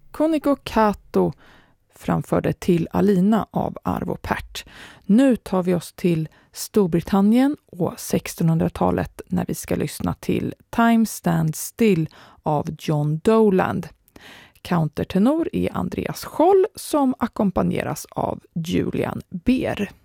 Kuniko Kato framförde Till Alina av Arvo Pärt. Nu tar vi oss till Storbritannien och 1600-talet när vi ska lyssna till Time Stands Still av John Dowland. Countertenor är Andreas Scholl som ackompanjeras av Julian Beer.